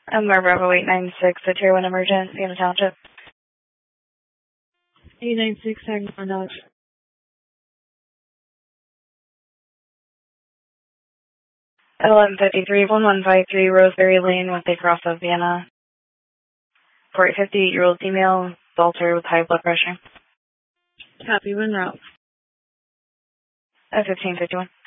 Bravo 896, a Tier 1 emergency in the township. 896, Hagman Dodge. 1153, 1153 Roseberry Lane, West Across of Vienna. For a 58-year-old female, assaulter with high blood pressure. Copy, when route. 1551.